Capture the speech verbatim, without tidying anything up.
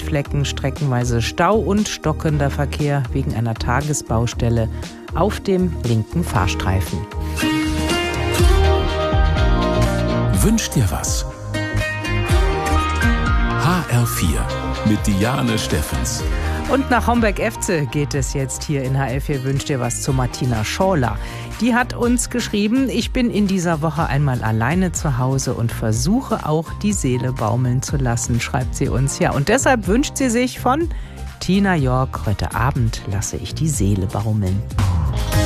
Rotflecken, streckenweise Stau und stockender Verkehr wegen einer Tagesbaustelle auf dem linken Fahrstreifen. Wünsch dir was? H R vier mit Diane Steffens. Und nach Homberg-Efze geht es jetzt hier in H R vier Wünsch dir was zu Martina Schorler. Die hat uns geschrieben, ich bin in dieser Woche einmal alleine zu Hause und versuche auch die Seele baumeln zu lassen, schreibt sie uns. Ja, und deshalb wünscht sie sich von Tina York, heute Abend lasse ich die Seele baumeln.